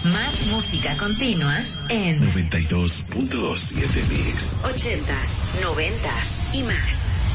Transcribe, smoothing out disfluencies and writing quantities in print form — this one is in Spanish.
Más música continua en 92.7 Mix. 80s, 90s y más.